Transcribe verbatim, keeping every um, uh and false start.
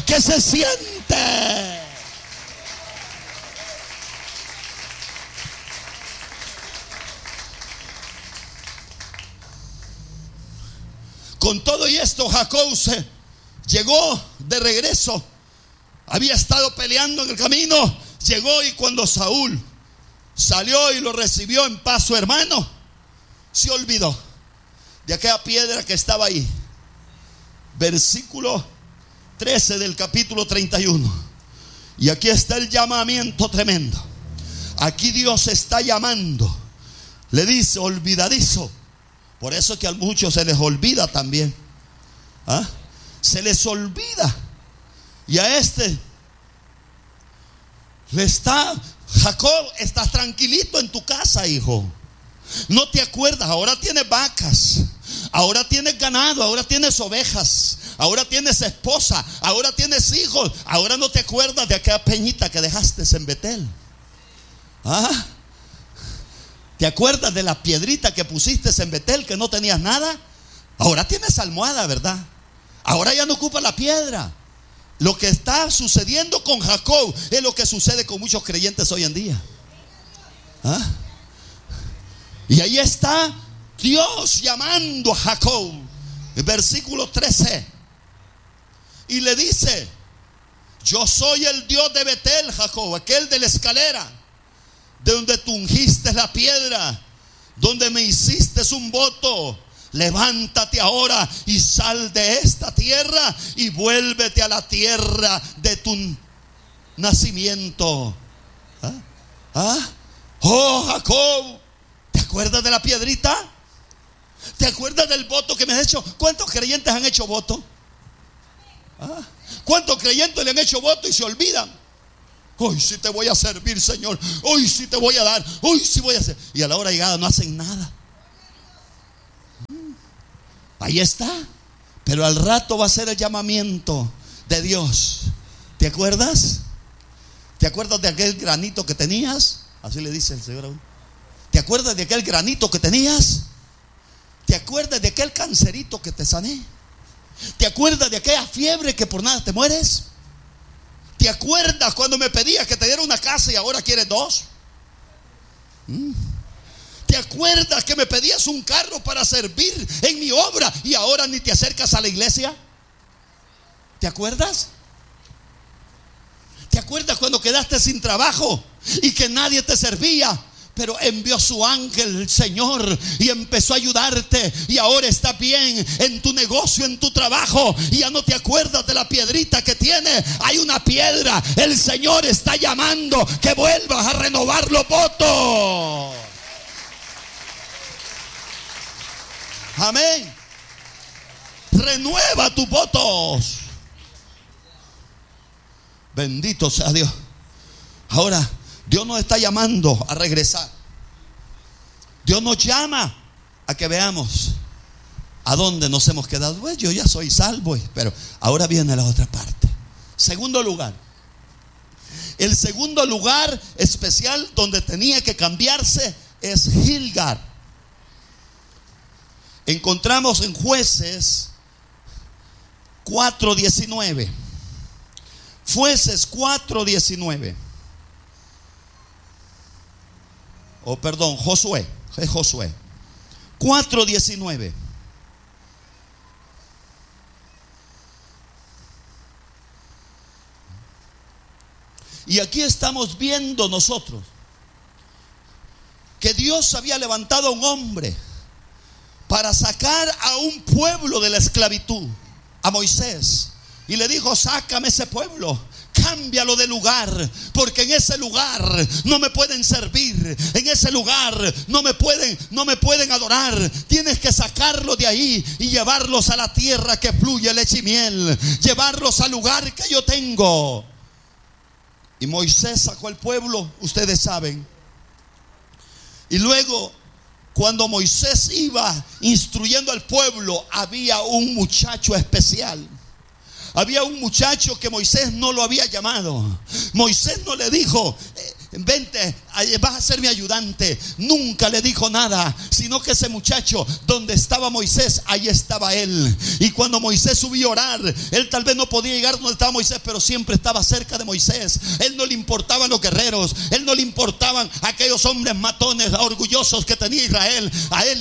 que se siente. Con todo y esto, Jacob se llegó de regreso. Había estado peleando en el camino. Llegó, y cuando Saúl salió y lo recibió en paz, su hermano se olvidó de aquella piedra que estaba ahí. Versículo trece del capítulo treinta y uno. Y aquí está el llamamiento tremendo. Aquí Dios está llamando. Le dice: olvidadizo. Por eso es que a muchos se les olvida también. ¿Ah? Se les olvida. Y a este le está: Jacob, estás tranquilito en tu casa, hijo. No te acuerdas. Ahora tienes vacas, ahora tienes ganado, ahora tienes ovejas, ahora tienes esposa, ahora tienes hijos. Ahora no te acuerdas de aquella peñita que dejaste en Betel. ¿Ah? ¿Te acuerdas de la piedrita que pusiste en Betel, que no tenías nada? Ahora tienes almohada, ¿verdad? Ahora ya no ocupa la piedra. Lo que está sucediendo con Jacob es lo que sucede con muchos creyentes hoy en día. ¿Ah? Y ahí está Dios llamando a Jacob. El versículo trece. Y le dice: yo soy el Dios de Betel, Jacob, aquel de la escalera, de donde tú ungiste la piedra, donde me hiciste un voto. Levántate ahora y sal de esta tierra y vuélvete a la tierra de tu nacimiento. ¿Ah? ¿Ah? Oh, Jacob, ¿te acuerdas de la piedrita? ¿Te acuerdas del voto que me has hecho? ¿Cuántos creyentes han hecho voto? ¿Ah? ¿Cuántos creyentes le han hecho voto y se olvidan? Hoy sí te voy a servir, Señor. Hoy sí te voy a dar. Hoy sí voy a hacer. Y a la hora llegada no hacen nada. Ahí está. Pero al rato va a ser el llamamiento de Dios. ¿Te acuerdas? ¿Te acuerdas de aquel granito que tenías? Así le dice el Señor. ¿Te acuerdas de aquel granito que tenías? ¿Te acuerdas de aquel cancerito que te sané? ¿Te acuerdas de aquella fiebre que por nada te mueres? ¿Te acuerdas cuando me pedías que te diera una casa y ahora quieres dos? ¿Mm? ¿Te acuerdas que me pedías un carro para servir en mi obra y ahora ni te acercas a la iglesia? ¿Te acuerdas? ¿Te acuerdas cuando quedaste sin trabajo y que nadie te servía? Pero envió su ángel, el Señor, y empezó a ayudarte. Y ahora está bien en tu negocio, en tu trabajo. Y ya no te acuerdas de la piedrita que tiene. Hay una piedra. El Señor está llamando que vuelvas a renovar los votos. Amén. Renueva tus votos. Bendito sea Dios. Ahora Dios nos está llamando a regresar. Dios nos llama a que veamos a dónde nos hemos quedado. Pues yo ya soy salvo, pero ahora viene la otra parte. Segundo lugar. El segundo lugar especial donde tenía que cambiarse es Gilgal. Encontramos en Jueces cuatro diecinueve. Jueces cuatro diecinueve. O oh, perdón, Josué, es Josué. cuatro diecinueve. Y aquí estamos viendo nosotros que Dios había levantado a un hombre para sacar a un pueblo de la esclavitud, a Moisés. Y le dijo: sácame ese pueblo, cámbialo de lugar, porque en ese lugar no me pueden servir, en ese lugar no me pueden, no me pueden adorar. Tienes que sacarlo de ahí y llevarlos a la tierra que fluye leche y miel, llevarlos al lugar que yo tengo. Y Moisés sacó al pueblo, ustedes saben. Y luego, cuando Moisés iba instruyendo al pueblo, había un muchacho especial. Había un muchacho que Moisés no lo había llamado. Moisés no le dijo: vente, vas a ser mi ayudante. Nunca le dijo nada, sino que ese muchacho, donde estaba Moisés, ahí estaba él. Y cuando Moisés subió a orar, él tal vez no podía llegar donde estaba Moisés, pero siempre estaba cerca de Moisés. Él no le importaban los guerreros, él no le importaban aquellos hombres matones, orgullosos que tenía Israel. A él